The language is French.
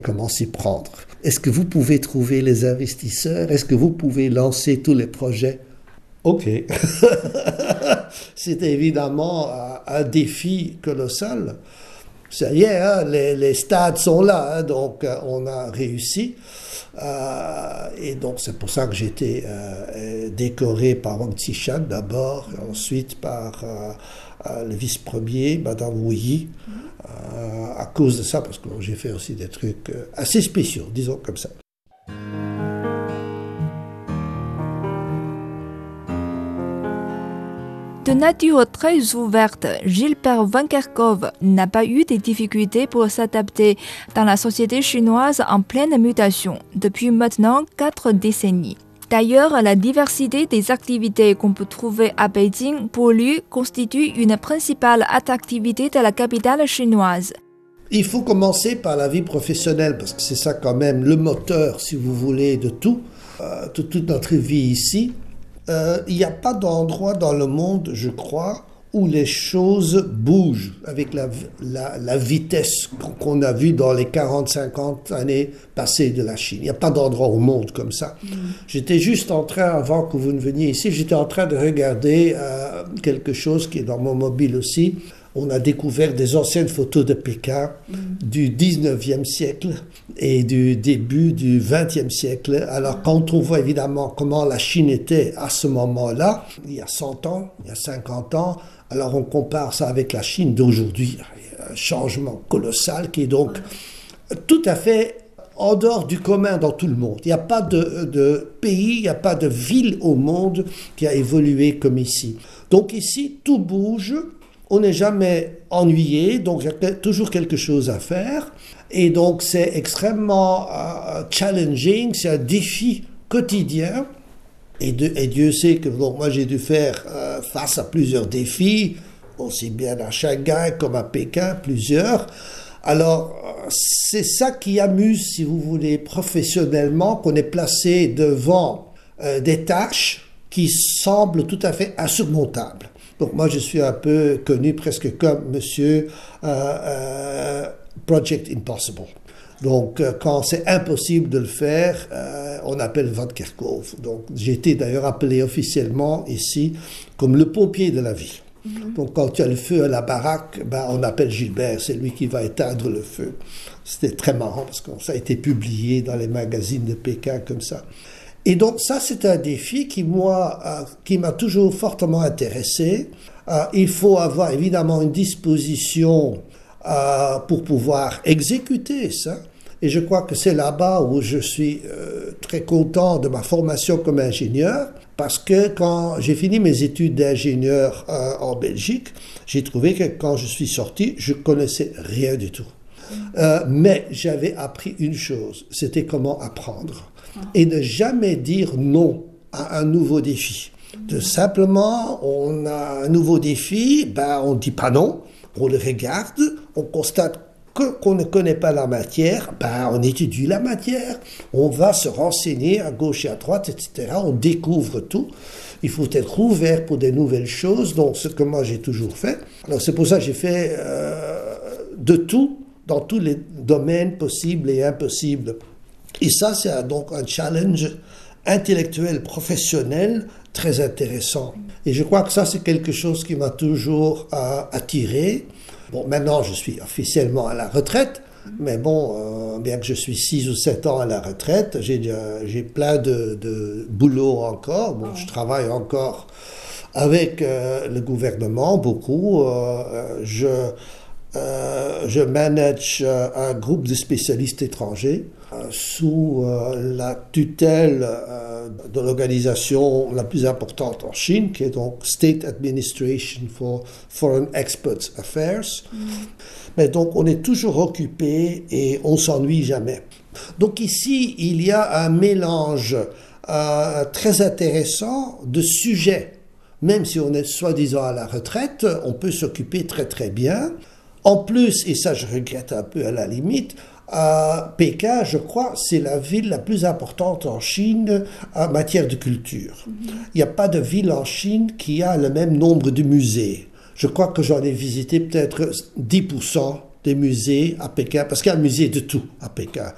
Comment s'y prendre? Est-ce que vous pouvez trouver les investisseurs? Est-ce que vous pouvez lancer tous les projets? OK. C'était évidemment un défi colossal. Ça y est, hein, les stades sont là, hein, donc on a réussi. Et donc c'est pour ça que j'ai été décoré par Wang Zishan d'abord, et ensuite par le vice-premier, Madame Wu Yi, à cause de ça, parce que j'ai fait aussi des trucs assez spéciaux, disons comme ça. De nature très ouverte, Gilbert Van Kerkhove n'a pas eu de difficultés pour s'adapter dans la société chinoise en pleine mutation depuis maintenant 4 décennies. D'ailleurs, la diversité des activités qu'on peut trouver à Beijing pour lui constitue une principale attractivité de la capitale chinoise. Il faut commencer par la vie professionnelle, parce que c'est ça quand même le moteur, si vous voulez, de tout, de toute notre vie ici. Il n'y a pas d'endroit dans le monde, je crois, où les choses bougent avec la vitesse qu'on a vue dans les 40-50 années passées de la Chine. Il n'y a pas d'endroit au monde comme ça. J'étais juste en train, avant que vous ne veniez ici, j'étais en train de regarder quelque chose qui est dans mon mobile aussi. On a découvert des anciennes photos de Pékin du 19e siècle et du début du 20e siècle. Alors quand on voit évidemment comment la Chine était à ce moment-là, il y a 100 ans, il y a 50 ans, alors on compare ça avec la Chine d'aujourd'hui. Il y a un changement colossal qui est donc tout à fait en dehors du commun dans tout le monde. Il n'y a pas de pays, il n'y a pas de ville au monde qui a évolué comme ici. Donc ici, tout bouge. On n'est jamais ennuyé, donc il y a toujours quelque chose à faire. Et donc c'est extrêmement challenging, c'est un défi quotidien. Et Dieu sait que donc, moi j'ai dû faire face à plusieurs défis, aussi bien à Shanghai comme à Pékin, plusieurs. Alors c'est ça qui amuse, si vous voulez, professionnellement, qu'on est placé devant des tâches qui semblent tout à fait insurmontables. Donc moi, je suis un peu connu presque comme Monsieur Project Impossible. Donc quand c'est impossible de le faire, on appelle Van Kerkhove. Donc j'ai été d'ailleurs appelé officiellement ici comme le pompier de la ville. Donc quand il y a le feu à la baraque, on appelle Gilbert, c'est lui qui va éteindre le feu. C'était très marrant parce que ça a été publié dans les magazines de Pékin comme ça. Et donc ça, c'est un défi qui m'a toujours fortement intéressé. Il faut avoir évidemment une disposition pour pouvoir exécuter ça. Et je crois que c'est là-bas où je suis très content de ma formation comme ingénieur, parce que quand j'ai fini mes études d'ingénieur en Belgique, j'ai trouvé que quand je suis sorti, je connaissais rien du tout. Mais j'avais appris une chose, c'était comment apprendre. Et ne jamais dire non à un nouveau défi. Simplement, on a un nouveau défi, on ne dit pas non, on le regarde, on constate qu'on ne connaît pas la matière, on étudie la matière, on va se renseigner à gauche et à droite, etc. On découvre tout. Il faut être ouvert pour des nouvelles choses, donc ce que moi j'ai toujours fait. Alors c'est pour ça que j'ai fait de tout, dans tous les domaines possibles et impossibles. Et ça, c'est donc un challenge intellectuel, professionnel, très intéressant. Et je crois que ça, c'est quelque chose qui m'a toujours attiré. Bon, maintenant, je suis officiellement à la retraite, mais bon, bien que je suis 6 ou 7 ans à la retraite, j'ai plein de boulot encore. Bon, je travaille encore avec le gouvernement, beaucoup. Je manage un groupe de spécialistes étrangers sous la tutelle de l'organisation la plus importante en Chine, qui est donc State Administration for Foreign Experts Affairs. Mais donc on est toujours occupé et on s'ennuie jamais. Donc ici, il y a un mélange très intéressant de sujets. Même si on est soi-disant à la retraite, on peut s'occuper très très bien. En plus, et ça je regrette un peu à la limite, Pékin, je crois, c'est la ville la plus importante en Chine en matière de culture. Il n'y a pas de ville en Chine qui a le même nombre de musées. Je crois que j'en ai visité peut-être 10% des musées à Pékin, parce qu'il y a un musée de tout à Pékin.